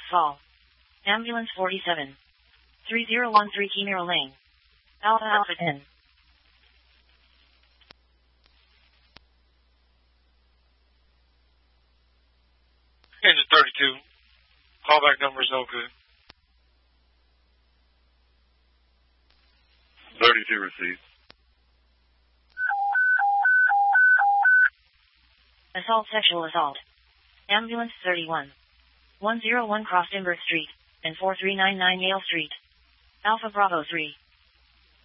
Call. Ambulance 47. 3013 Kimiro Lane. Alpha Alpha 10. Engine 32. Callback number is no good. 32 received. Assault sexual assault. Ambulance 31. 101 Cross Timber Street, and 4399 Yale Street. Alpha Bravo 3.